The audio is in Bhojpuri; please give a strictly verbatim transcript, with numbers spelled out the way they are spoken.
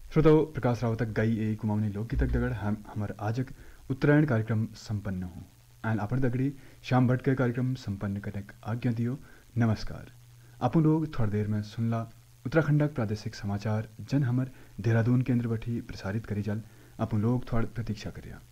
श्रोताओ प्रकाश राव तक गई ए कुमाऊनी लोकगीतक दगड़ हम हमार आजक उत्तरायण कार्यक्रम संपन्न हो एंड अपन दगड़ी शाम भट्ट के कार्यक्रम संपन्न करने आज्ञा दियो। नमस्कार। अपन लोग थोड़ी देर में सुनला उत्तराखंडक प्रादेशिक समाचार जन हमर देहरादून केंद्र बठी प्रसारित करी जल। अपन लोग थोड़ा प्रतीक्षा करिया।